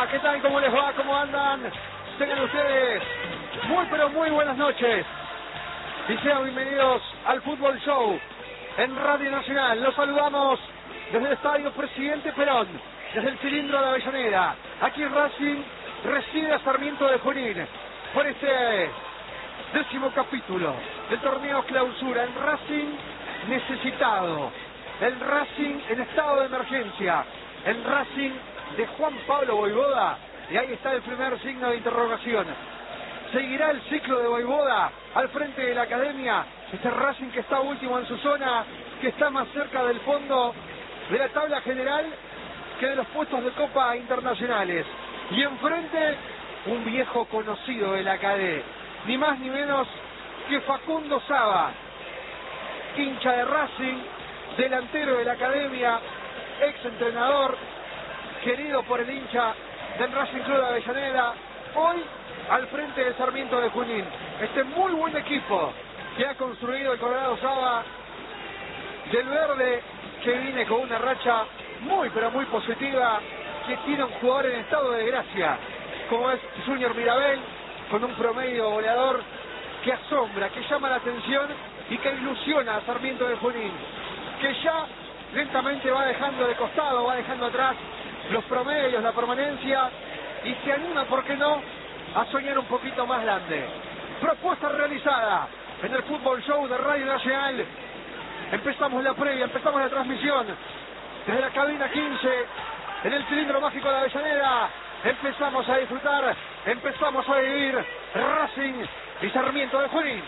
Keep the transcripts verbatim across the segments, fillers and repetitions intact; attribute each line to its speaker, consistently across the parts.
Speaker 1: ¿qué tal? ¿Cómo les va? ¿Cómo andan? Tengan ustedes muy pero muy buenas noches. Y sean bienvenidos al Fútbol Show en Radio Nacional. Los saludamos desde el Estadio Presidente Perón, desde el cilindro de Avellaneda. Aquí Racing recibe a Sarmiento de Junín por este décimo capítulo del torneo clausura. El Racing necesitado, el Racing en estado de emergencia, el Racing de Juan Pablo Vojvoda. Y ahí está el primer signo de interrogación. ¿Seguirá el ciclo de Vojvoda al frente de la academia? Este Racing que está último en su zona, que está más cerca del fondo de la tabla general que de los puestos de Copa internacionales. Y enfrente, un viejo conocido de la academia, ni más ni menos que Facundo Saba, hincha de Racing, delantero de la academia, ex entrenador, querido por el hincha del Racing Club de Avellaneda, hoy al frente del Sarmiento de Junín. Este muy buen equipo que ha construido el Colorado Saba, del verde, que viene con una racha muy pero muy positiva, que tiene un jugador en estado de gracia, como es Junior Mirabel, con un promedio goleador que asombra, que llama la atención y que ilusiona a Sarmiento de Junín, que ya lentamente va dejando de costado, va dejando atrás los promedios, la permanencia, y se anima, ¿por qué no?, a soñar un poquito más grande. Propuesta realizada en el Fútbol Show de Radio Nacional. Empezamos la previa, empezamos la transmisión desde la cabina quince, en el cilindro mágico de Avellaneda. Empezamos a disfrutar, empezamos a vivir Racing y Sarmiento de Junín.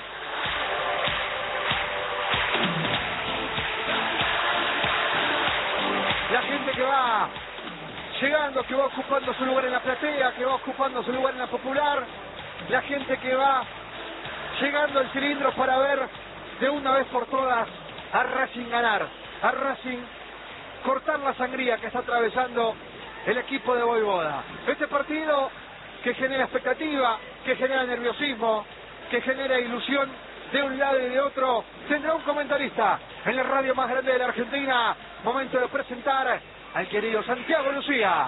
Speaker 1: La gente que va llegando, que va ocupando su lugar en la platea, que va ocupando su lugar en la popular, la gente que va llegando al cilindro para ver de una vez por todas a Racing ganar, a Racing cortar la sangría que está atravesando el equipo de Vojvoda. Este partido que genera expectativa, que genera nerviosismo, que genera ilusión de un lado y de otro, tendrá un comentarista en la radio más grande de la Argentina. Momento de presentar al querido Santiago Lucía.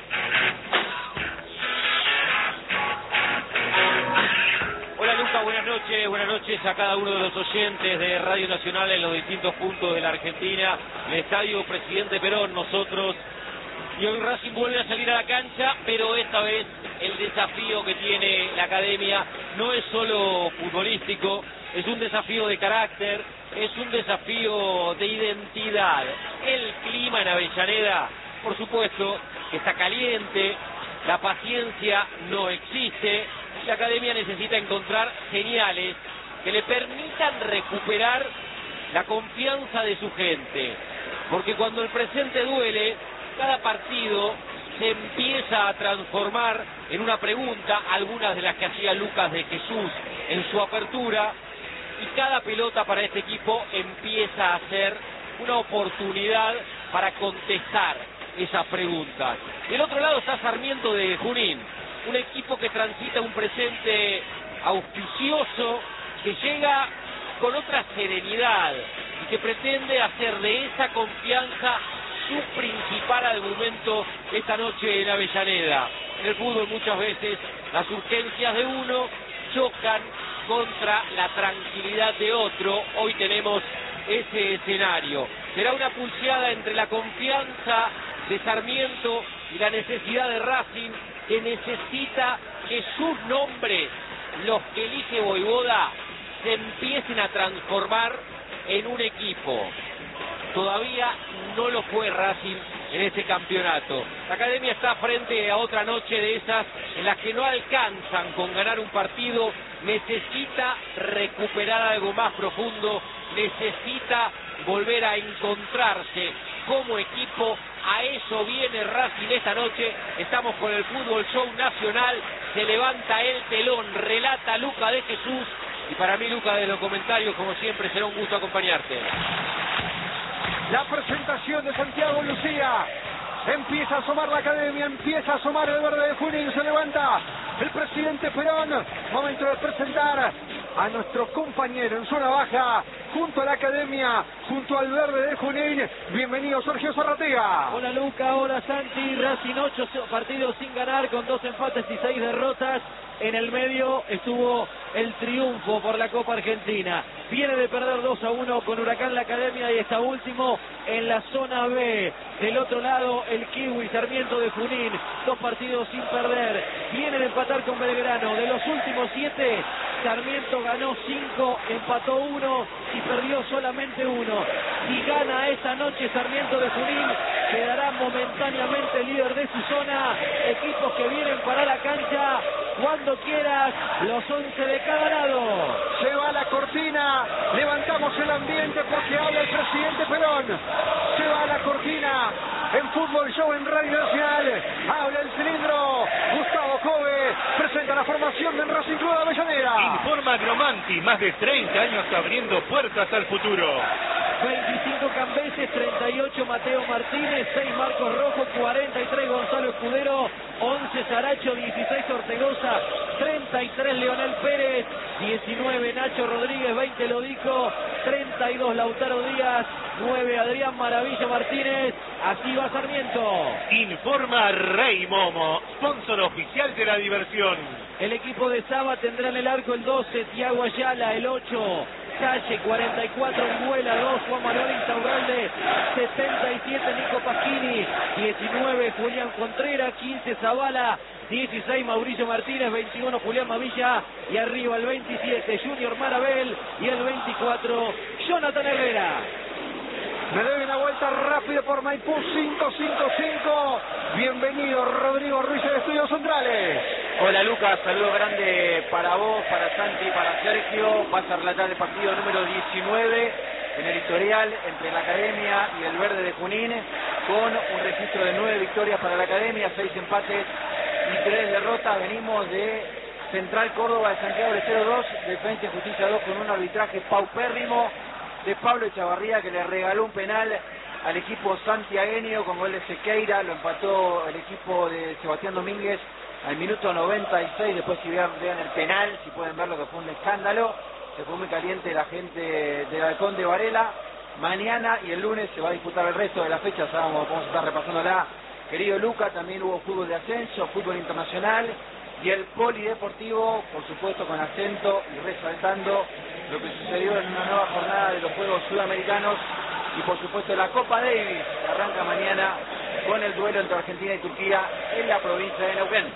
Speaker 2: Hola Luca, buenas noches, buenas noches a cada uno de los oyentes de Radio Nacional en los distintos puntos de la Argentina. El Estadio Presidente Perón, nosotros, y hoy Racing vuelve a salir a la cancha, pero esta vez el desafío que tiene la academia no es solo futbolístico, es un desafío de carácter, es un desafío de identidad. El clima en Avellaneda, por supuesto, que está caliente, la paciencia no existe. La academia necesita encontrar señales que le permitan recuperar la confianza de su gente, porque cuando el presente duele, cada partido se empieza a transformar en una pregunta, algunas de las que hacía Lucas de Jesús en su apertura, y cada pelota para este equipo empieza a ser una oportunidad para contestar esas preguntas. Del otro lado está Sarmiento de Junín, un equipo que transita un presente auspicioso, que llega con otra serenidad y que pretende hacer de esa confianza su principal argumento esta noche en Avellaneda. En el fútbol muchas veces las urgencias de uno chocan contra la tranquilidad de otro. Hoy tenemos ese escenario. Será una pulseada entre la confianza de Sarmiento y la necesidad de Racing, que necesita que sus nombres, los que elige Vojvoda, se empiecen a transformar en un equipo. Todavía no lo fue Racing en este campeonato. La academia está frente a otra noche de esas en las que no alcanzan con ganar un partido, necesita recuperar algo más profundo, necesita volver a encontrarse como equipo. A eso viene Racing esta noche. Estamos con el Fútbol Show Nacional, se levanta el telón, relata Luca de Jesús, y para mí, Luca, de los comentarios, como siempre, será un gusto acompañarte.
Speaker 1: La presentación de Santiago Lucía. Empieza a asomar la academia, empieza a asomar el verde de Junín, se levanta el Presidente Perón. Momento de presentar a nuestro compañero en zona baja, junto a la academia, junto al verde de Junín. Bienvenido Sergio Zarratea.
Speaker 3: Hola Luca, hola Santi. Racing ocho partidos sin ganar con dos empates y seis derrotas. En el medio estuvo el triunfo por la Copa Argentina. Viene de perder dos a uno con Huracán La Academia y está último en la zona B. Del otro lado el Kiwi Sarmiento de Junín, dos partidos sin perder. Viene de empatar con Belgrano. De los últimos siete, Sarmiento ganó cinco, empató uno y perdió solamente uno. Si gana esta noche Sarmiento de Junín, quedará momentáneamente líder de su zona. Equipos que vienen para la cancha cuando quieras, los once de cada lado.
Speaker 1: Se va la cortina, levantamos el ambiente porque habla el presidente Perón. Se va la cortina en Fútbol Show en Radio Nacional. Habla el cilindro. Gustavo Cove presenta la formación del Racing Club de Avellaneda.
Speaker 4: Informa Gromanti, más de treinta años abriendo puertas al futuro.
Speaker 3: veinticinco Cambeses, treinta y ocho Mateo Martínez, seis Marcos Rojo, cuarenta y tres Gonzalo Escudero, once Saracho, dieciséis Ortegoza, treinta y tres Leonel Pérez, diecinueve Nacho Rodríguez, veinte Lodico, treinta y dos Lautaro Díaz, nueve Adrián Maravilla Martínez. Así va Sarmiento.
Speaker 4: Informa Rey Momo, sponsor oficial de la diversión.
Speaker 3: El equipo de Saba tendrá en el arco el doce Tiago Ayala, el ocho Calle, cuarenta y cuatro Vihuela, dos Juan Manuel Insaurralde, setenta y siete Nico Pasquini, diecinueve Julián Contreras, quince Zavala, dieciséis Mauricio Martínez, veintiuno Julián Mavilla y arriba el veintisiete Junior Marabel y el veinticuatro Jonathan Herrera.
Speaker 1: Me doy una vuelta rápido por Maipú cinco cinco cinco. Bienvenido Rodrigo Ruiz de Estudios Centrales.
Speaker 5: Hola Lucas, saludo grande para vos, para Santi, para Sergio. Vas a relatar el partido número diecinueve en el historial entre la Academia y el Verde de Junín, con un registro de nueve victorias para la Academia, seis empates y tres derrotas. Venimos de Central Córdoba de Santiago del cero dos, Defensa y Justicia dos, con un arbitraje paupérrimo de Pablo Echavarría, que le regaló un penal al equipo santiagueño con gol de Sequeira. Lo empató el equipo de Sebastián Domínguez al minuto noventa y seis. Después, si vean, vean el penal, si pueden verlo, que fue un escándalo. Se fue muy caliente la gente del Halcón de Varela. Mañana y el lunes se va a disputar el resto de la fecha. Sabemos, vamos a estar repasándola. Querido Luca, también hubo fútbol de ascenso, fútbol internacional y el polideportivo, por supuesto con acento y resaltando lo que sucedió en una nueva jornada de los Juegos Sudamericanos y por supuesto la Copa Davis, que arranca mañana con el duelo entre Argentina y Turquía en la provincia de Neuquén.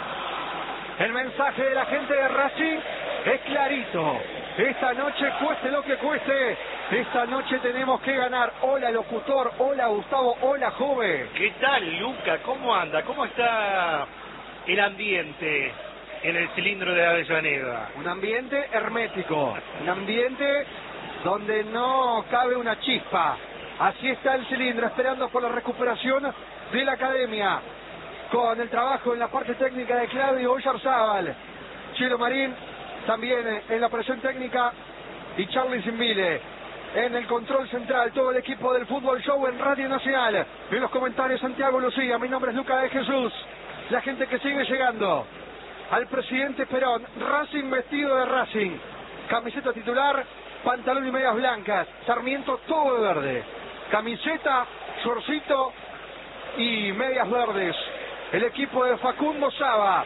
Speaker 1: El mensaje de la gente de Racing es clarito. Esta noche, cueste lo que cueste, esta noche tenemos que ganar. Hola locutor, hola Gustavo, hola joven.
Speaker 4: ¿Qué tal Luca? ¿Cómo anda? ¿Cómo está el ambiente en el cilindro de Avellaneda?
Speaker 1: Un ambiente hermético, un ambiente donde no cabe una chispa. Así está el cilindro, esperando por la recuperación de la Academia, con el trabajo en la parte técnica de Claudio Oyarzábal, Chelo Marín también en la operación técnica y Charly Zimbile en el control central. Todo el equipo del Fútbol Show en Radio Nacional. En los comentarios Santiago Lucía, mi nombre es Luca de Jesús. La gente que sigue llegando al presidente Perón, Racing vestido de Racing, camiseta titular, pantalón y medias blancas, Sarmiento todo de verde, camiseta, shortcito y medias verdes. El equipo de Facundo Saba,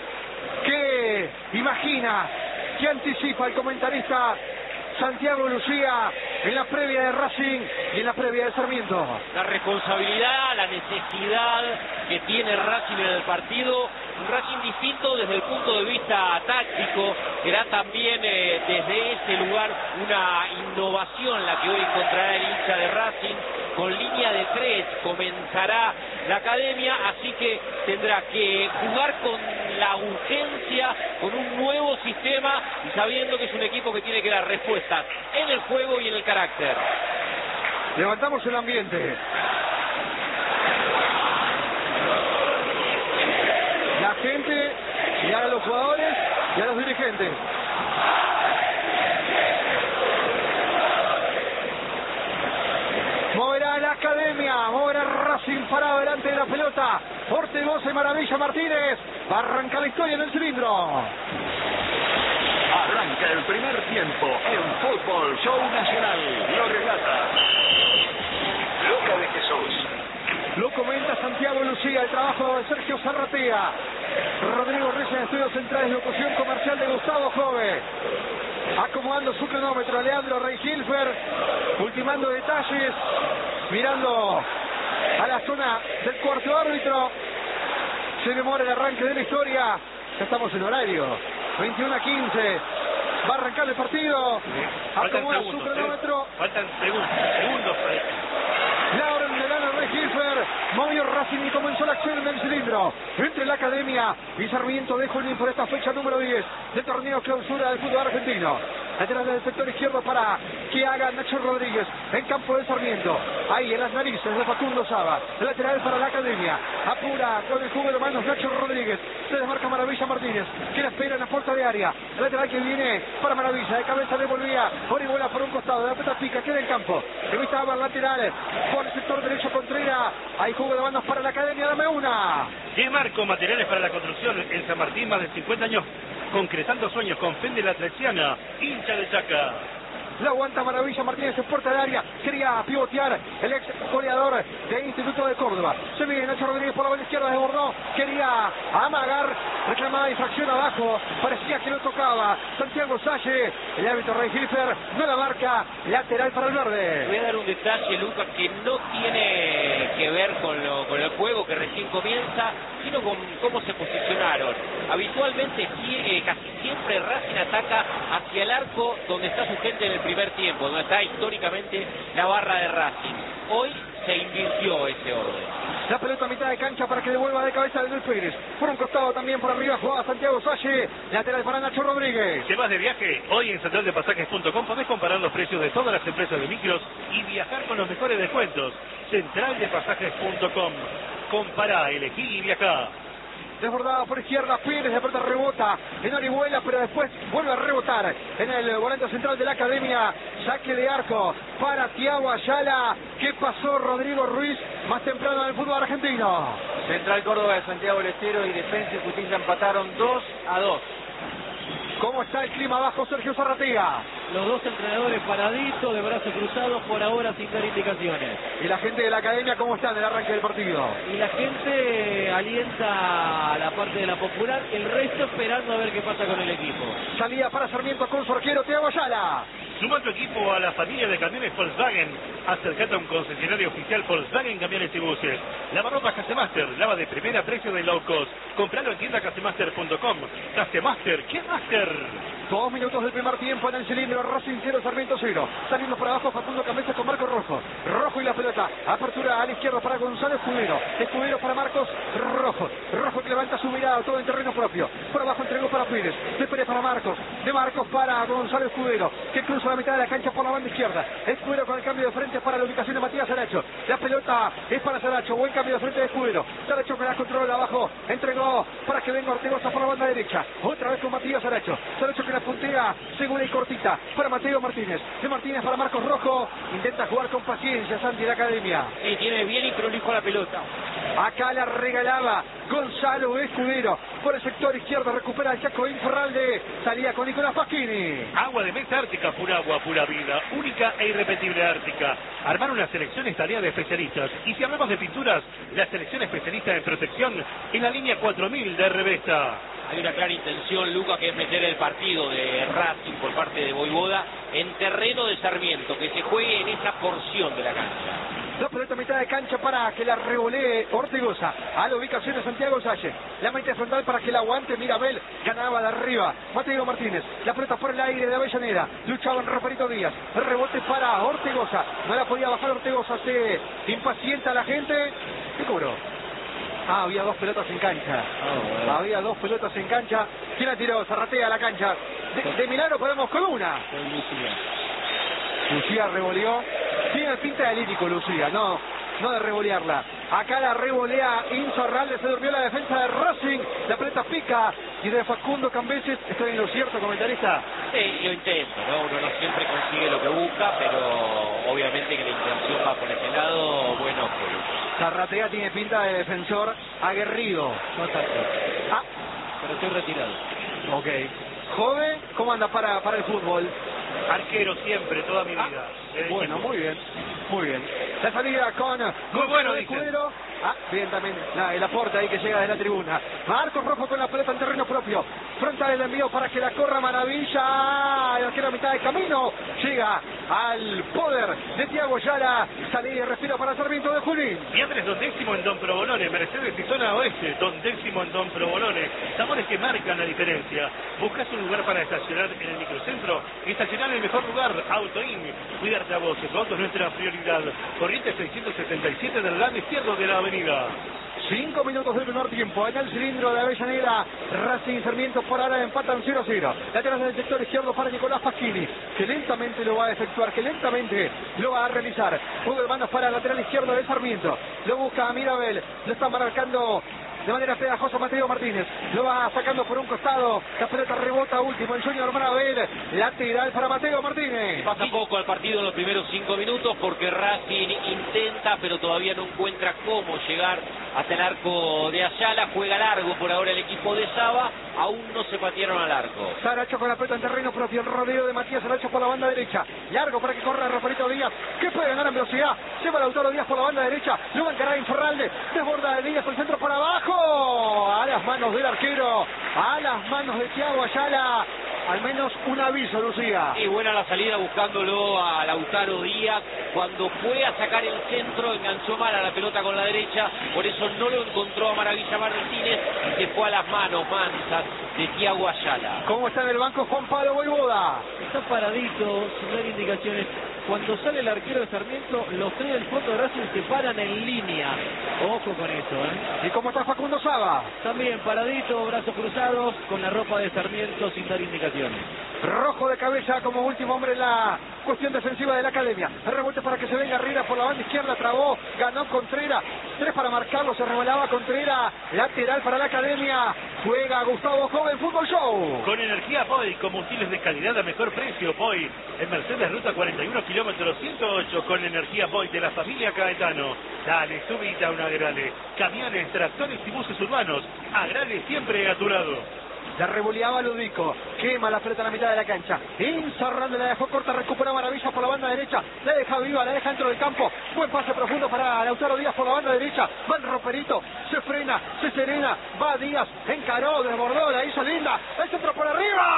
Speaker 1: que imagina, que anticipa el comentarista Santiago Lucía en la previa de Racing y en la previa de Sarmiento.
Speaker 2: La responsabilidad, la necesidad que tiene Racing en el partido, un Racing distinto desde el punto de vista táctico, será también eh, desde ese lugar una innovación la que hoy encontrará el hincha de Racing. Con línea de tres comenzará la Academia, así que tendrá que jugar con la urgencia, con un nuevo sistema y sabiendo que es un equipo que tiene que dar respuestas en el juego y en el carácter.
Speaker 1: Levantamos el ambiente. La gente, y a los jugadores y a los dirigentes. Moverá la Academia, moverá Racing parado delante de la pelota. Ortegoza y Maravilla Martínez. Va a arrancar la historia en el cilindro.
Speaker 6: Arranca Arranca el primer tiempo en Fútbol Show Nacional. Lo relata Luca de Jesús.
Speaker 1: Lo comenta Santiago Lucía, el trabajo de Sergio Zarratea. Rodrigo Reyes en estudios centrales, locución comercial de Gustavo Jove. Acomodando su cronómetro, Leandro Reihilfer, ultimando detalles, mirando a la zona del cuarto árbitro. Se demora el arranque de la historia. Ya estamos en horario. veintiuno a quince. Va a arrancar el partido. Acomoda su cronómetro.
Speaker 4: ¿eh? Faltan segundos. Segundos para esto.
Speaker 1: La orden de Leandro Reihilfer. Movió Racing y comenzó la acción en el cilindro. Entre la Academia y Sarmiento de Junín por esta fecha número diez del torneo clausura del fútbol argentino. Lateral del sector izquierdo para que haga Nacho Rodríguez en campo de Sarmiento. Ahí en las narices de Facundo Saba. Lateral para la Academia. Apura con el jugo de manos Nacho Rodríguez. Se desmarca Maravilla Martínez, que la espera en la puerta de área. El lateral que viene para Maravilla. De cabeza devolvía Orihuela por un costado. De la pelota pica, queda en campo. Evitaba el lateral por el sector derecho Contreras. Hay jugo de manos para la Academia. Dame una.
Speaker 4: ¿Qué marco? Materiales para la construcción en San Martín, más de cincuenta años concretando sueños con Fende La Treciana, hincha de Chaca.
Speaker 1: La aguanta Maravilla Martínez en puerta de área. Quería pivotear el ex goleador del Instituto de Córdoba. Se viene Nacho Rodríguez por la banda izquierda, desbordó. Quería amagar. Reclamaba infracción abajo. Parecía que no tocaba. Santiago Salle. El árbitro Reihilfer no la marca. Lateral para el verde.
Speaker 2: Voy a dar un detalle, Lucas, que no tiene que ver con, lo, con el juego que recién comienza, sino con cómo se posicionaron. Habitualmente, eh, casi siempre Racing ataca hacia el arco donde está su gente en el primer tiempo, donde está históricamente la barra de Racing. Hoy se invirtió ese orden.
Speaker 1: La pelota a mitad de cancha para que devuelva de cabeza de Luis Pérez. Por un costado también por arriba jugaba Santiago Salle. Lateral para Nacho Rodríguez.
Speaker 4: ¿Te vas de viaje? Hoy en central de pasajes punto com podés comparar los precios de todas las empresas de micros y viajar con los mejores descuentos. central de pasajes punto com. Compará, elegí y viajá.
Speaker 1: Desbordada por izquierda, Pérez, de pelota rebota en Orihuela, pero después vuelve a rebotar en el volante central de la Academia. Saque de arco para Thiago Ayala. ¿Qué pasó Rodrigo Ruiz más temprano en el fútbol argentino?
Speaker 5: Central Córdoba de Santiago del Estero y Defensa y Justicia empataron dos a dos.
Speaker 1: ¿Cómo está el clima abajo, Sergio Zarratea?
Speaker 3: Los dos entrenadores paraditos, de brazos cruzados, por ahora sin dar indicaciones.
Speaker 1: ¿Y la gente de la Academia cómo está en el arranque del partido?
Speaker 3: Y la gente alienta a la parte de la popular, el resto esperando a ver qué pasa con el equipo.
Speaker 1: Salida para Sarmiento con su arquero Thiago Ayala.
Speaker 4: Suma tu equipo a la familia de camiones Volkswagen. Acércate a un concesionario oficial Volkswagen Camiones y Buses. Lavarropas Casemaster, lava de primera, precio de low cost. Compralo en tienda casemaster punto com. Casemaster, ¿qué Master?
Speaker 1: Dos minutos del primer tiempo en el cilindro. Racing cero, Sarmiento cero. Saliendo por abajo Facundo Cabeza con Marcos Rojo. Rojo y la pelota. Apertura a la izquierda para Gonzalo Escudero. Escudero para Marcos Rojo. Rojo que levanta su mirada todo en terreno propio. Por abajo entregó para Pérez. De Pérez para Marcos. De Marcos para Gonzalo Escudero, que cruza la mitad de la cancha por la banda izquierda. Escudero con el cambio de frente para la ubicación de Matías Saracho. La pelota es para Saracho. Buen cambio de frente de Escudero. Saracho con la control de abajo. Entregó para que venga Ortegoza por la banda derecha. Otra vez con Matías Saracho. Saracho que la puntea segura y cortita para Mateo Martínez. De Martínez para Marcos Rojo. Intenta jugar con paciencia Santi de la Academia.
Speaker 2: Sí, tiene bien y prolijo la pelota.
Speaker 1: Acá la regalaba Gonzalo Escudero. Por el sector izquierdo recupera el Chaco Inferralde. Salía con Nicolás Pasquini.
Speaker 4: Agua de mesa Ártica, pura agua, pura vida. Única e irrepetible Ártica. Armar una selección es tarea de especialistas. Y si hablamos de pinturas, la selección especialista en protección en la línea cuatro mil de Revesta.
Speaker 2: Hay una clara intención, Luca, que es meter el partido de Racing por parte de Voivoda en terreno de Sarmiento, que se juegue en esa porción de la cancha.
Speaker 1: La pelota a mitad de cancha para que la revolee Ortegoza. A la ubicación de Santiago Salle. La mete frontal para que la aguante Mirabel. Ganaba de arriba Mateo Martínez. La pelota por el aire de Avellaneda. Luchaba en Rafaelito Díaz. El rebote para Ortegoza. No la podía bajar Ortegoza. Se impacienta la gente. ¿Qué cobró? Ah, había dos pelotas en cancha. Oh, bueno. Había dos pelotas en cancha. ¿Quién la tiró? Zarratea a la cancha. De, de milagro podemos con una. Lucía revoleó. Tiene pinta de lírico Lucía, no, no de revolearla. Acá la revolea Insorralde, se durmió la defensa de Racing. La pelota pica y de Facundo Cambeses. ¿Estoy en lo cierto, comentarista?
Speaker 2: Sí, yo intento, ¿no? Uno no siempre consigue lo que busca, pero obviamente que la intención va por ese lado, bueno, que...
Speaker 1: Zarratea tiene pinta de defensor aguerrido.
Speaker 3: No tanto.
Speaker 1: Ah,
Speaker 3: pero estoy retirado.
Speaker 1: ok. Joven, ¿cómo anda para, para el fútbol?
Speaker 4: Arquero siempre, toda mi vida.
Speaker 1: Ah, bueno, muy bien, muy bien. La salida con
Speaker 4: muy bueno,
Speaker 1: de Escudero. Ah, bien también la, el aporte ahí que llega de la tribuna. Marcos Rojo con la pelota en terreno propio. Frontal el envío para que la corra Maravilla. El arquero a mitad de camino. Llega al poder de Thiago Ayala. Salida y respiro para Sarmiento de Junín.
Speaker 4: Y Andrés Don Décimo en Don Provolone. Mercedes y zona oeste. Don Décimo en Don Provolone. Sabores que marcan la diferencia. ¿Buscas un lugar para estacionar en el microcentro? Estacionar en el mejor lugar. Autoin. Cuidarte a vos. Tu auto es nuestra prioridad. Corriente seiscientos setenta y siete del lado izquierdo de la avenida.
Speaker 1: Cinco minutos del primer tiempo. En el cilindro de Avellaneda, Racing y Sarmiento por ahora empatan cero a cero. Lateral del sector izquierdo para Nicolás Pasquini, que lentamente lo va a efectuar, que lentamente lo va a realizar. Juego de bandas para el lateral izquierdo de Sarmiento. Lo busca a Mirabel. Lo está marcando de manera pegajosa Mateo Martínez. Lo va sacando por un costado. La pelota rebota último. El Junior Mirabel. Lateral para Mateo Martínez.
Speaker 2: Pasa poco al partido en los primeros cinco minutos porque Racing intenta, pero todavía no encuentra cómo llegar hasta el arco de Ayala. Juega largo por ahora el equipo de Saba. Aún no se patearon al arco.
Speaker 1: Saracho con la pelota en terreno propio. El rodeo de Matías Saracho por la banda derecha. Largo para que corra Rafaelito Díaz, que puede ganar en velocidad. Lleva el Lautaro Díaz por la banda derecha. Lo va a encarar Inferralde. Desborda de Díaz por el centro para abajo. A las manos del arquero. A las manos de Thiago Ayala. Al menos un aviso, Lucía.
Speaker 2: Y buena la salida buscándolo a Lautaro Díaz. Cuando fue a sacar el centro, enganchó mal a la pelota con la derecha. Por eso no lo encontró a Maravilla Martínez y se fue a las manos mansas de Thiago Ayala.
Speaker 1: ¿Cómo está en el banco Juan Pablo Voivoda?
Speaker 3: Está paradito, sin dar indicaciones. Cuando sale el arquero de Sarmiento, los tres del fondo de Racing se paran en línea. Ojo con eso, ¿eh?
Speaker 1: ¿Y cómo está Facundo Saba?
Speaker 3: También paradito, brazos cruzados, con la ropa de Sarmiento sin dar indicaciones.
Speaker 1: Rojo de cabeza como último hombre en la cuestión defensiva de la academia. El rebote para que se venga arriba por la banda izquierda, trabó, ganó Contreras. Tres para marcarlo, se revelaba Contreras. Lateral para la academia. Juega Gustavo Joven Fútbol Show.
Speaker 4: Con energía Poi, combustibles de calidad a mejor precio. Poi, en Mercedes Ruta cuarenta y uno kilómetros ciento ocho, con energía Poi de la familia Caetano. Dale, subite a un Agrale. Camiones, tractores y buses urbanos. Agrale siempre a tu lado.
Speaker 1: La revoleaba Ludico, quema la pelota en la mitad de la cancha. Inzarrande la dejó corta, recupera Maravilla por la banda derecha. La deja viva, la deja dentro del campo. Buen pase profundo para Lautaro Díaz por la banda derecha. Va el roperito, se frena, se serena. Va Díaz, encaró, desbordó, la hizo linda. El centro por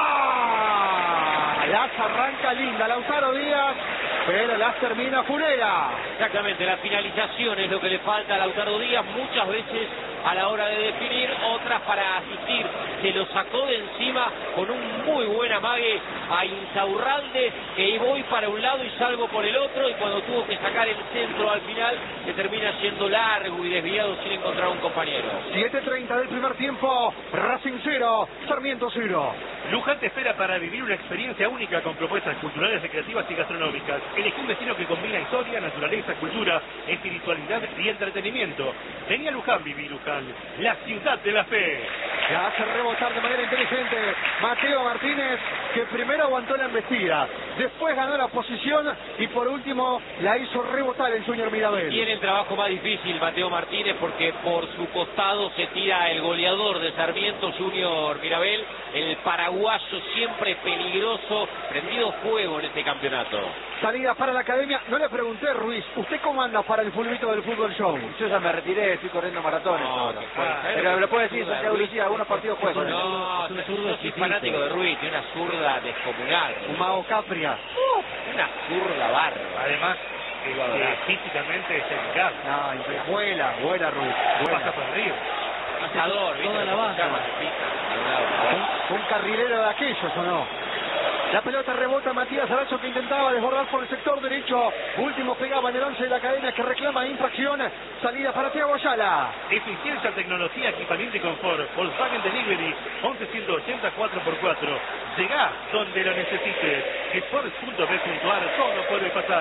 Speaker 1: arriba. Las arranca linda Lautaro Díaz, pero las termina Funera.
Speaker 2: Exactamente, la finalización es lo que le falta a Lautaro Díaz. Muchas veces a la hora de definir, otras para asistir. Se lo sacó de encima con un muy buen amague a Insaurralde, que voy para un lado y salgo por el otro, y cuando tuvo que sacar el centro al final, se termina yendo largo y desviado sin encontrar un compañero.
Speaker 1: siete treinta del primer tiempo, Racing cero, Sarmiento cero.
Speaker 4: Luján te espera para vivir una experiencia única con propuestas culturales, recreativas y gastronómicas. Elegí un destino que combina historia, naturaleza, cultura, espiritualidad y entretenimiento. Vení a Luján, viví Luján, la ciudad de la fe.
Speaker 1: La hace rebotar de manera inteligente Mateo Martínez, que primero aguantó la embestida, después ganó la posición y por último la hizo rebotar el Junior Mirabel.
Speaker 2: Tiene el trabajo más difícil Mateo Martínez, porque por su costado se tira el goleador de Sarmiento, Junior Mirabel, el paraguayo siempre peligroso, prendido fuego en este campeonato.
Speaker 1: Salida para la academia. No le pregunté, Ruiz, ¿usted cómo anda para el fulbito del Fútbol Show?
Speaker 5: Yo ya me retiré, estoy corriendo maratones
Speaker 2: No,
Speaker 5: ahora.
Speaker 2: no puede ser.
Speaker 5: Pero lo puede decir Santiago Lucía, algunos partidos juegan.
Speaker 2: No,
Speaker 3: es un
Speaker 2: yo
Speaker 3: zurdo
Speaker 2: soy
Speaker 3: chiquito.
Speaker 2: fanático de Ruiz, tiene una zurda descomunal.
Speaker 1: Un Mago Capria.
Speaker 2: Una zurda bárbara.
Speaker 4: Además,
Speaker 2: Lo
Speaker 4: este,
Speaker 2: adorás.
Speaker 4: físicamente es eficaz.
Speaker 1: No, increíble. Vuela, vuela Ruiz. Vuela.
Speaker 4: Pasa por arriba.
Speaker 2: Pasador, ¿viste?
Speaker 3: Toda la
Speaker 2: Como
Speaker 3: banda.
Speaker 2: llama, se pica. De un lado para otro.
Speaker 1: Un, un carrilero de aquellos, ¿o no? La pelota rebota Matías Aracho, que intentaba desbordar por el sector derecho. Último pegaba en el once de la academia, que reclama infracción. Salida para Thiago Ayala.
Speaker 4: Eficiencia, tecnología, equipamiento y confort. Volkswagen Delivery, once ciento ochenta cuatro por cuatro. Llegá donde lo necesites. Sports punto b punto a r, todo puede pasar.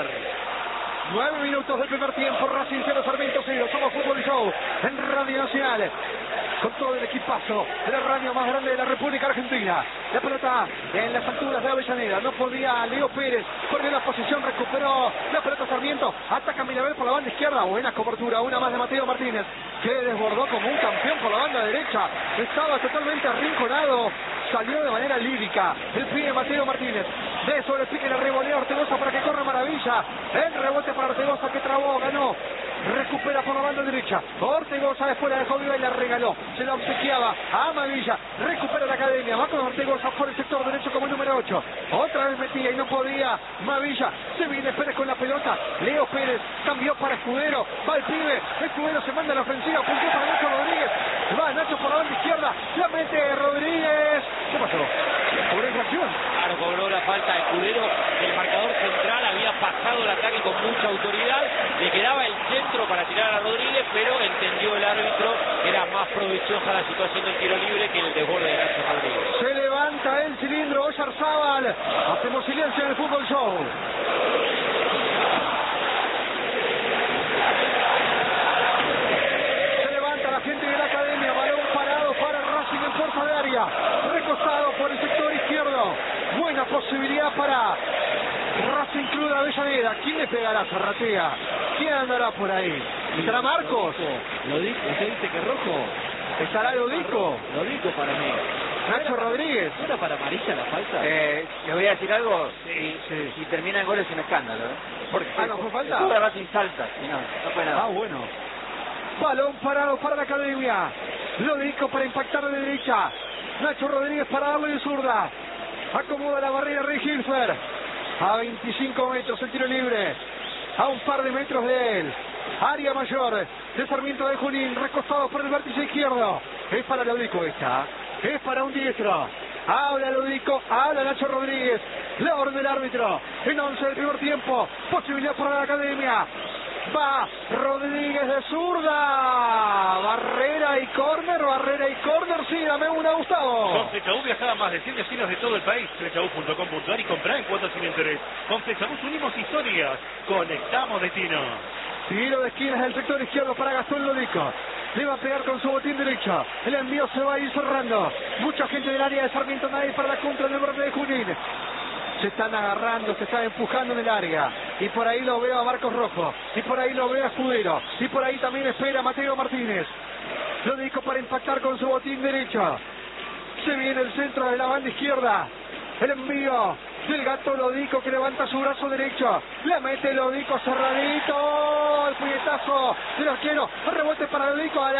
Speaker 1: Nueve minutos del primer tiempo, Racing cero, Sarmiento cero. Somos Fútbol Show en Radio Nacional, con todo el equipazo de la radio más grande de la República Argentina. La pelota en las alturas de Avellaneda. No podía Leo Pérez. Perdió la posición, recuperó la pelota Sarmiento. Ataca Mirabel por la banda izquierda. Buena cobertura, una más de Mateo Martínez, que desbordó como un campeón por la banda derecha. Estaba totalmente arrinconado. Salió de manera lírica el pibe Mateo Martínez. De sobre el pique la revolea Ortegoza para que corra Maravilla. El rebote para Ortegoza que trabó, ganó. Recupera por la banda derecha. Ortegoza después la dejó viva y la regaló. Se la obsequiaba a Mavilla. Recupera la academia. Va con Ortegoza por el sector derecho como el número ocho. Otra vez metía y no podía. Mavilla. Se viene Pérez con la pelota. Leo Pérez cambió para Escudero. Va el pibe. Escudero se manda a la ofensiva. Punto para Nacho Rodríguez. Va Nacho por la banda izquierda. La mete Rodríguez. ¿Qué pasó? ¿Cobró infracción?
Speaker 2: Claro, cobró la falta de Escudero. El marcador central había pasado el ataque con mucha autoridad. Le quedaba el centro para tirar a Rodríguez, pero entendió el árbitro que era más provechosa la situación del tiro libre que el desborde de Nacho Rodríguez.
Speaker 1: Se levanta el cilindro Oyarzábal. Hacemos silencio en el Fútbol Show. Se levanta la gente de la academia. Balón parado para Racing en puerta de área. Recostado por el sector izquierdo. Buena posibilidad para Racing Club de Avellaneda. ¿Quién le pegará? Zarratea. ¿Quién andará por ahí? ¿Estará Marcos?
Speaker 3: Lo dijo, usted dice que rojo.
Speaker 1: ¿Estará Lodico?
Speaker 3: Lo dijo para mí.
Speaker 1: Nacho Rodríguez.
Speaker 3: ¿No era para amarilla la falta?
Speaker 5: Eh, ¿Le voy a decir algo?
Speaker 1: Sí, sí.
Speaker 5: Si termina en gol es un escándalo, ¿eh? Porque
Speaker 1: Ah, ¿no fue falta?
Speaker 5: Todo Racing salta. Y no, no fue nada.
Speaker 1: Ah, bueno. Balón parado para la academia. Lodico para impactar de derecha. Nacho Rodríguez para darle de zurda. Acomoda la barrera Rey Hilfer. A veinticinco metros el tiro libre. A un par de metros de él. Área mayor de Sarmiento de Junín. Recostado por el vértice izquierdo. Es para Lodico esta. Es para un diestro. Habla Lodico. Habla Nacho Rodríguez. La orden del árbitro. En once del primer tiempo. Posibilidad para la academia. Va Rodríguez de zurda. Barrera y córner. Barrera y córner. Sí, dame una, Gustavo.
Speaker 4: Con Flechabú viajaba a más de cien destinos de todo el país. Flechabú punto com punto ar y comprá en cuotas sin interés. Con Flechabú unimos historias. Conectamos destinos.
Speaker 1: Tiro de esquinas del sector izquierdo para Gastón Lodico. Le va a pegar con su botín derecho. El envío se va a ir cerrando. Mucha gente del área de Sarmiento. Nadie para la contra del verde de Junín. Se están agarrando, se están empujando en el área. Y por ahí lo veo a Marcos Rojo. Y por ahí lo veo a Escudero. Y por ahí también espera a Mateo Martínez. Lodico para impactar con su botín derecho. Se viene el centro de la banda izquierda. El envío del gato Lodico que levanta su brazo derecho. La mete Lodico cerradito. El puñetazo del arquero. El rebote para Lodico al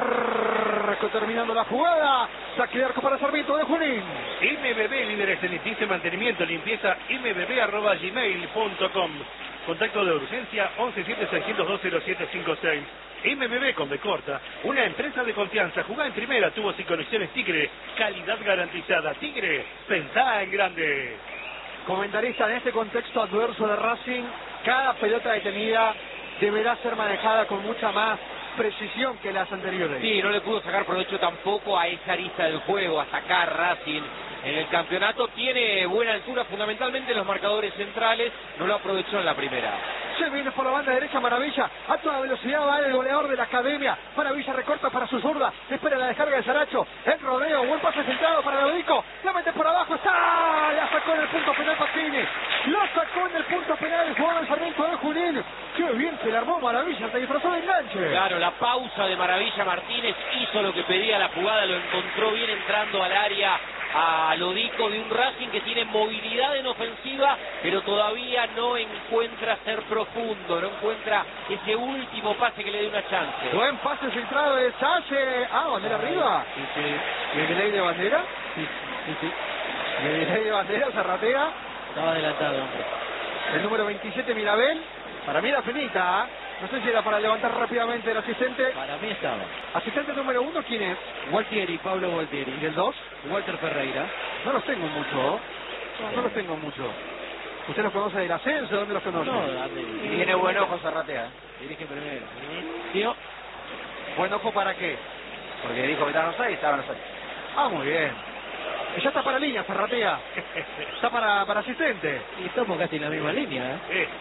Speaker 1: arco. Terminando la jugada. Saque de arco para Sarmiento de Junín.
Speaker 4: M B B, líderes en limpieza y mantenimiento, limpieza m b b arroba gmail punto com. Contacto de urgencia once siete seiscientos dos cero siete cinco seis. M B B con B corta, una empresa de confianza. Jugá en primera, tubos y conexiones Tigre. Calidad garantizada. Tigre, pensá en grande.
Speaker 1: Comentarista, en este contexto adverso de Racing, cada pelota detenida deberá ser manejada con mucha más precisión que las anteriores.
Speaker 2: Sí, no le pudo sacar provecho tampoco a esa arista del juego, a sacar Racing en el campeonato. Tiene buena altura, fundamentalmente en los marcadores centrales, no lo aprovechó en la primera.
Speaker 1: Se viene por la banda derecha Maravilla, a toda velocidad va el goleador de la academia. Maravilla recorta para su zurda, espera la descarga de Saracho, el rodeo, buen pase centrado para Lodico, la mete por abajo, está, la sacó en el punto penal Pacini, la sacó en el punto penal el jugador del Sarmiento de Junín. Qué bien se le armó Maravilla, se disfrazó de enganche.
Speaker 2: Claro, la pausa de Maravilla Martínez hizo lo que pedía la jugada, lo encontró bien entrando al área a Lodico de un Racing que tiene movilidad en ofensiva, pero todavía no encuentra ser profundo, no encuentra ese último pase que le dé una chance.
Speaker 1: Buen pase centrado de Salle. Ah, bandera arriba.
Speaker 3: Sí, sí.
Speaker 1: ¿Y el delay de bandera?
Speaker 3: Sí, sí, sí.
Speaker 1: ¿Y el delay de bandera Zarratea?
Speaker 3: Estaba adelantado.
Speaker 1: El número veintisiete Mirabel. Para mí era finita, ¿eh? No sé si era para levantar rápidamente el asistente.
Speaker 3: Para mí estaba.
Speaker 1: Asistente número uno, ¿quién es?
Speaker 3: Gualtieri, Pablo Gualtieri.
Speaker 1: ¿Y el dos?
Speaker 3: Walter Ferreira.
Speaker 1: No los tengo mucho. No, no los tengo mucho. ¿Usted los conoce del ascenso? ¿Dónde los conoce?
Speaker 3: No, dame.
Speaker 5: Y tiene buen ojo Zarratea.
Speaker 3: Dirige primero. Inicio.
Speaker 1: ¿Buen ojo para qué?
Speaker 5: Porque dijo que estaban los seis, estaban los seis.
Speaker 1: Ah, muy bien. Y ya está para línea, Ferratea. Está para, para asistente.
Speaker 3: Y estamos casi en la misma línea, ¿eh?
Speaker 4: Eh,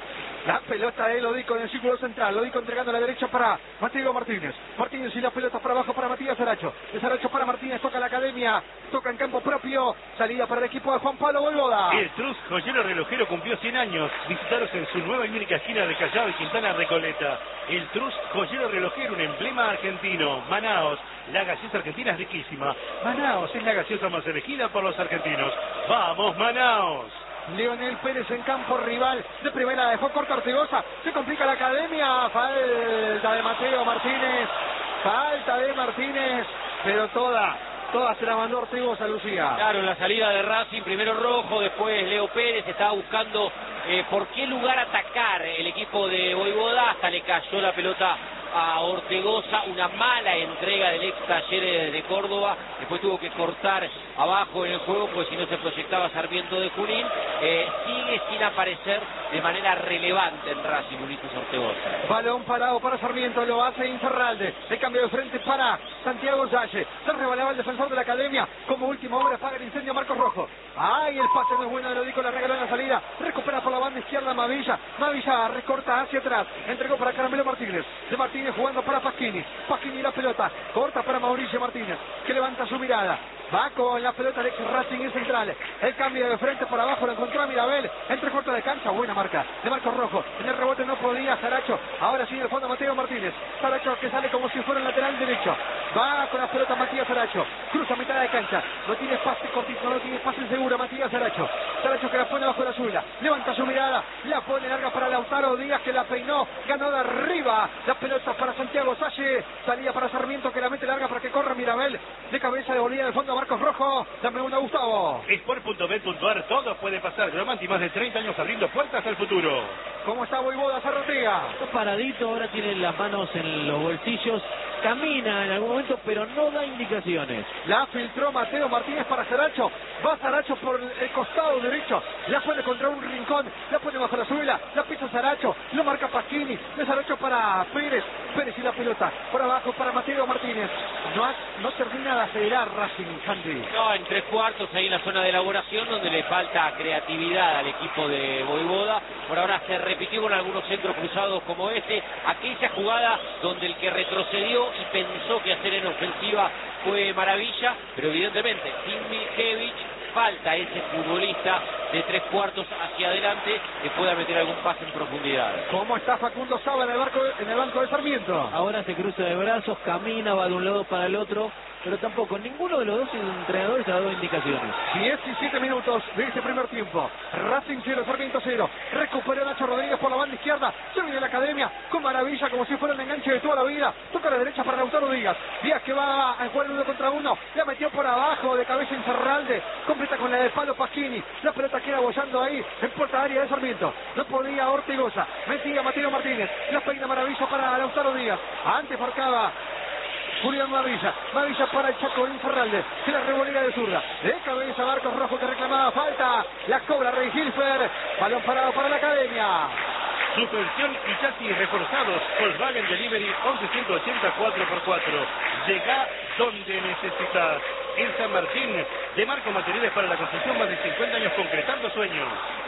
Speaker 1: La pelota de Lodico en el círculo central. Lodico entregando a la derecha para Mateo Martínez. Martínez y la pelota para abajo para Matías Saracho. De Saracho para Martínez. Toca la academia. Toca en campo propio. Salida para el equipo de Juan Pablo Voivoda.
Speaker 4: El Trust Joyero Relojero cumplió cien años. Visitaros en su nueva y única esquina de Callao y Quintana Recoleta. El Trust Joyero Relojero, un emblema argentino. Manaos. La gaseosa argentina es riquísima. Manaos es la gaseosa más elegida por los argentinos. ¡Vamos, Manaos!
Speaker 1: Leonel Pérez en campo rival de primera, dejó corto Ortigosa, se complica la academia, falta de Mateo Martínez, falta de Martínez, pero toda, toda se la mandó Ortigosa, Lucía.
Speaker 2: Claro, en la salida de Racing, primero Rojo, después Leo Pérez, estaba buscando eh, por qué lugar atacar el equipo de Voivoda, hasta le cayó la pelota a Ortegoza, una mala entrega del ex Talleres de Córdoba, después tuvo que cortar abajo en el juego, pues si no se proyectaba Sarmiento de Junín, eh, sigue sin aparecer de manera relevante en Racing Ulises Ortegoza.
Speaker 1: Balón parado para Sarmiento, lo hace Inferralde, el cambio de frente para Santiago Salle, se rebalaba el defensor de la academia, como última hora apaga el incendio Marcos Rojo. Ay, el pase no es bueno de Lodico, la regaló en la salida, recupera por la banda izquierda Mavilla, Mavilla recorta hacia atrás, entregó para Caramelo Martínez, de Martínez jugando para Pasquini, Pasquini la pelota, corta para Mauricio Martínez, que levanta su mirada, va con la pelota de Racing en central, el cambio de frente por abajo, lo encontró a Mirabel, entre corto de cancha, buena marca de Marcos Rojo, en el rebote no podía Saracho, ahora sí en el fondo Mateo Martínez, Saracho que sale como si fuera el lateral derecho, va con la pelota Matías Saracho, cruza mitad de cancha, no tiene pase cortito, no tiene pase seguro Matías Saracho, Saracho que la pone bajo la suya, levanta su mirada, la pone larga para Lautaro Díaz que la peinó, ganó de arriba, la pelota para Santiago Salle, salía para Sarmiento que la mete larga para que corra Mirabel, de cabeza devolvida del fondo a Marcos Rojo, dame una Gustavo.
Speaker 4: Sport punto bet punto ar, todo puede pasar, Gromanti, más de treinta años abriendo puertas al futuro.
Speaker 1: ¿Cómo está Voivoda Zarratea?
Speaker 3: Está paradito, ahora tiene las manos en los bolsillos, camina en algún momento, pero no da indicaciones.
Speaker 1: La filtró Mateo Martínez para Saracho, va Saracho por el costado derecho, la pone contra un rincón, la pone bajo la suela, la pisa Saracho, lo marca Pasquini, de Saracho para Pérez, Pérez y la pelota, por abajo para Mateo Martínez, no, ha, no termina de acelerar Racing, Santi.
Speaker 2: No, en tres cuartos ahí en la zona de elaboración donde le falta creatividad al equipo de Voivoda, por ahora se repitió con algunos centros cruzados como este, aquella jugada donde el que retrocedió y pensó que hacer en ofensiva fue Maravilla, pero evidentemente sin Milkevich falta ese futbolista de tres cuartos hacia adelante que pueda meter algún pase en profundidad.
Speaker 1: ¿Cómo está Facundo Saba en el, barco, en el banco de Sarmiento?
Speaker 3: Ahora se cruza de brazos, camina, va de un lado para el otro, pero tampoco, ninguno de los dos entrenadores ha dado indicaciones.
Speaker 1: diecisiete minutos de este primer tiempo. Racing cero, Sarmiento cero. Recupera Nacho Rodríguez por la banda izquierda. Se viene la academia con Maravilla como si fuera un enganche de toda la vida. Toca a la derecha para Lautaro Díaz. Díaz que va a jugar uno contra uno. La metió por abajo de cabeza Inferralde. Completa con la de palo Pasquini. La pelota queda bollando ahí en puerta área de Sarmiento. No podía Ortigoza. Metía Mateo Martínez. La peina Maravilla para Lautaro Díaz. Antes marcaba Julián Mavilla, Mavilla para el Chaco Inferralde, que la revolea de zurda, de cabeza Marcos Rojo que reclamaba falta, la cobra Rey Hilfer, balón parado para la academia.
Speaker 4: Suspensión y chasis reforzados, Volkswagen Delivery once ciento ochenta cuatro por cuatro. Llega donde necesitas. En San Martín, de Marco Materiales para la construcción, más de cincuenta años concretando sueños.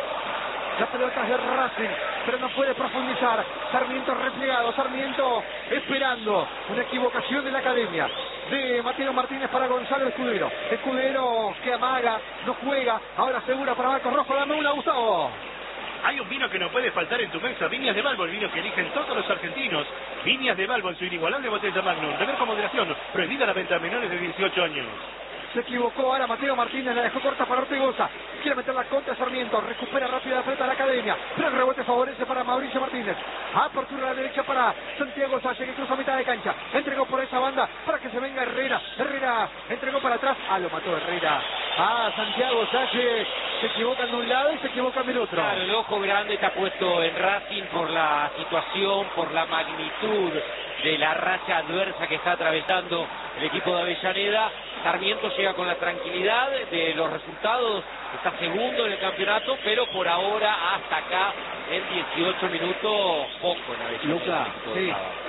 Speaker 1: La pelota es de Racing, pero no puede profundizar. Sarmiento replegado, Sarmiento esperando. Una equivocación de la academia. De Mateo Martínez para Gonzalo Escudero. Escudero que amaga, no juega. Ahora segura para Marcos Rojo. Dame una, Gustavo.
Speaker 4: Hay un vino que no puede faltar en tu mesa, Viñas de Balbo, el vino que eligen todos los argentinos. Viñas de Balbo en su inigualable botella Magnum. Beber con moderación, prohibida la venta a menores de dieciocho años.
Speaker 1: Se equivocó ahora Mateo Martínez, la dejó corta para Ortigoza. Quiere meter la contra Sarmiento, recupera rápida la pelota a la academia. Pero el rebote favorece para Mauricio Martínez. Apertura a la derecha para Santiago Salle, que cruza a mitad de cancha. Entregó por esa banda para que se venga Herrera. Herrera entregó para atrás. Ah, lo mató Herrera. Ah, Santiago Salle se equivoca de un lado y se equivoca del otro.
Speaker 2: Claro, el ojo grande está puesto en Racing por la situación, por la magnitud de la racha adversa que está atravesando el equipo de Avellaneda. Sarmiento llega con la tranquilidad de los resultados, está segundo en el campeonato, pero por ahora hasta acá en dieciocho minutos poco en Avellaneda.
Speaker 3: Luca, sí,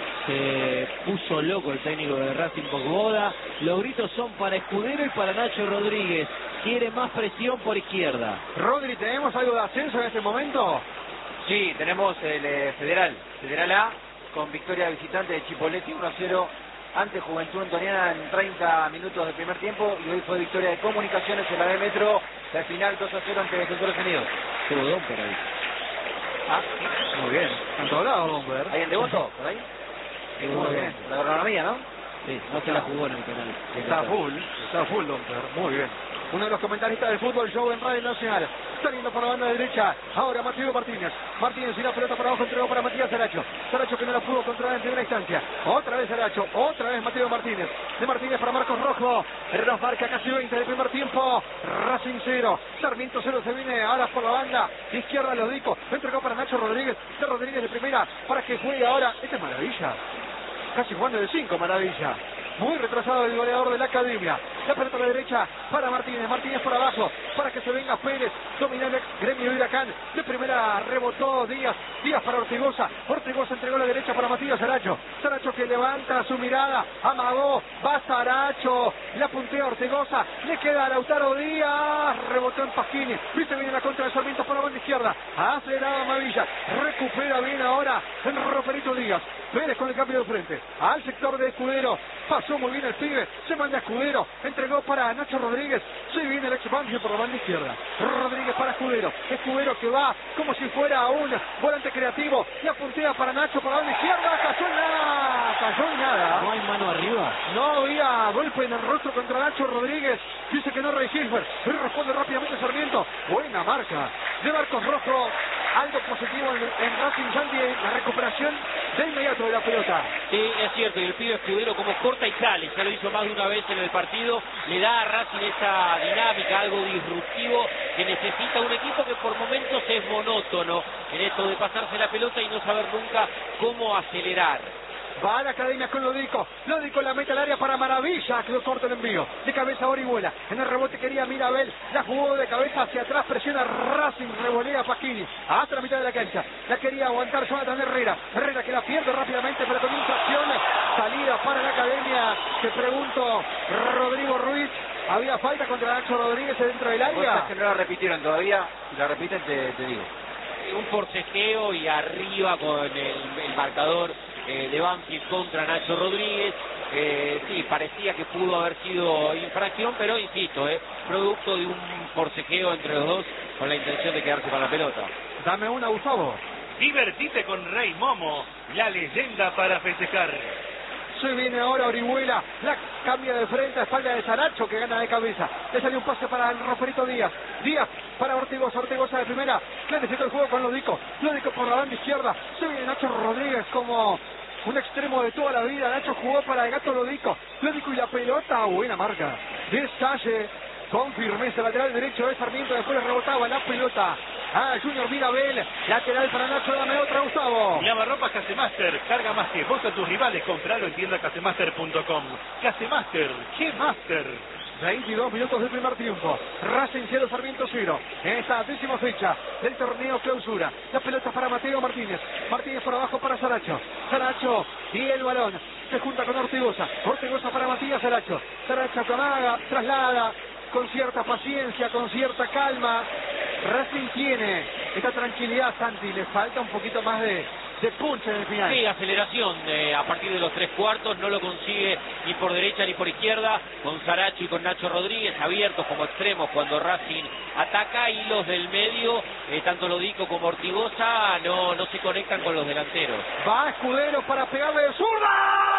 Speaker 3: se puso loco el técnico de Racing Voivoda. Los gritos son para Escudero y para Nacho Rodríguez. Quiere más presión por izquierda.
Speaker 1: Rodri, ¿tenemos algo de ascenso en este momento?
Speaker 5: Sí, tenemos el eh, Federal, Federal A, con victoria visitante de Chipoleti uno a cero ante Juventud Antoniana en treinta minutos del primer tiempo, y hoy fue victoria de Comunicaciones en la B Metro, la final dos a cero ante Defensores Unidos.
Speaker 3: Tuvo Domper ahí.
Speaker 5: Ah,
Speaker 1: Muy bien. Han hablado, Domper.
Speaker 5: ¿Alguien de voto por ahí?
Speaker 3: Sí,
Speaker 5: Muy bien. La agronomía, ¿no?
Speaker 3: Sí, no se la jugó en el penal.
Speaker 1: Está full, está full, Domper. Muy bien. Uno de los comentaristas del Fútbol Show en Radio Nacional. Saliendo por la banda derecha. Ahora Mateo Martínez. Martínez y la pelota para abajo, entregó para Matías Saracho. Saracho que no la pudo controlar en primera instancia. Otra vez Saracho. Otra vez Mateo Martínez. De Martínez para Marcos Rojo. Nos marca casi veinte del primer tiempo. Racing cero. Sarmiento cero. Se viene ahora por la banda izquierda. Lodico. Entregó para Nacho Rodríguez. De Rodríguez de primera. Para que juegue ahora. Esta es Maravilla. Casi jugando de cinco, Maravilla. Muy retrasado el goleador de la academia. La pelota a la derecha para Martínez. Martínez por abajo para que se venga Pérez. Domina el ex Gremio Huracán. De primera rebotó Díaz. Díaz para Ortigosa. Ortigosa entregó a la derecha para Matías Saracho. Saracho que levanta su mirada. Amagó. Va Saracho. La puntea Ortigosa. Le queda a Lautaro Díaz. Rebotó en Pasquini. Viste viene la contra de Sarmiento por la banda izquierda. Acelerada Mavilla. Recupera bien ahora en Roperito Díaz. Pérez con el cambio de frente. Al sector de Escudero. Pasó muy bien el pibe. Se manda Escudero. Entregó para Nacho Rodríguez. Se viene el ex Banfield por la banda izquierda. Rodríguez para Escudero. Escudero que va como si fuera un volante creativo. La puntea para Nacho por la banda izquierda. Cayó en nada. Cayó en nada.
Speaker 3: ¿No hay mano arriba?
Speaker 1: No había golpe en el rostro contra Nacho Rodríguez. Dice que no Rey Gilbert. Pero responde rápidamente Sarmiento. Buena marca de Marcos Rojo. Algo positivo en, en Racing Santi. La recuperación de inmediato de la pelota.
Speaker 2: Sí, es cierto, y el pibe Escudero como corta y sale, ya lo hizo más de una vez en el partido, le da a Racing esa dinámica, algo disruptivo que necesita un equipo que por momentos es monótono en esto de pasarse la pelota y no saber nunca cómo acelerar.
Speaker 1: Va a la academia con Lodico. Lodico la mete al área para Maravilla, que lo corta el envío. De cabeza Orihuela. En el rebote quería Mirabel. La jugó de cabeza hacia atrás. Presiona Racing. Revolea Pasquini. Hasta la mitad de la cancha. La quería aguantar Jonathan Herrera. Herrera que la pierde rápidamente, pero con infracción. Salida para la academia. Te pregunto, Rodrigo Ruiz. ¿Había falta contra Nacho Rodríguez dentro del área?
Speaker 5: Es que no la repitieron todavía. Si la repiten, te, te digo.
Speaker 2: Un forcejeo y arriba con el, el marcador eh, de Banfield contra Nacho Rodríguez. Eh, sí, parecía que pudo haber sido infracción, pero insisto, eh, producto de un forcejeo entre los dos con la intención de quedarse con la pelota.
Speaker 1: Dame una, Gustavo.
Speaker 4: Divertite con Rey Momo, la leyenda para festejar.
Speaker 1: Se viene ahora Orihuela, la cambia de frente a espalda de Saracho que gana de cabeza. Le salió un pase para el Rafaelito Díaz. Díaz para Ortigosa, Ortigosa de primera. Le necesita el juego con Lodico. Lodico por la banda izquierda. Se viene Nacho Rodríguez como un extremo de toda la vida. Nacho jugó para el gato Lodico. Lodico y la pelota, buena marca. De Salle con firmeza, lateral derecho de Sarmiento. Después rebotaba la pelota a Junior Mirabel, lateral para Nacho. Dame otra, Gustavo.
Speaker 4: Lavarropas Casemaster, carga más que vos a tus rivales, compralo en tienda casemaster punto com. Casemaster, ¿qué master?
Speaker 1: veintidós minutos del primer tiempo. Racing cero, Sarmiento cero. En esta décima fecha del torneo clausura. La pelota para Mateo Martínez. Martínez por abajo para Saracho. Saracho y el balón se junta con Ortigosa. Ortigosa para Matías Saracho. Saracho que amaga, traslada con cierta paciencia, con cierta calma. Racing tiene esta tranquilidad, Santi. Le falta un poquito más de, de punch en el final.
Speaker 2: Sí, aceleración eh, a partir de los tres cuartos, no lo consigue ni por derecha ni por izquierda, con Saracho y con Nacho Rodríguez abiertos como extremos cuando Racing ataca, y los del medio, eh, tanto Lodico como Ortigosa, no, no se conectan con los delanteros.
Speaker 1: Va Escudero para pegarle de zurda.